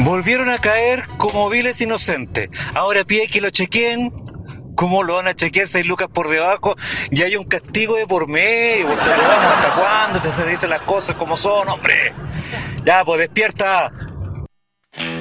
Volvieron a caer como viles inocentes. Ahora pide que lo chequeen. ¿Cómo lo van a chequear 6 lucas por debajo? Y hay un castigo de por medio. Pues, ¿hasta cuándo? Se dicen las cosas como son, hombre. Ya, pues despierta.